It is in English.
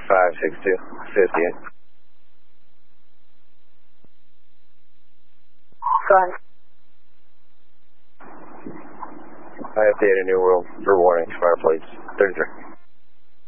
562, 58. Go ahead. I have data New World for warning, fire plates, 33.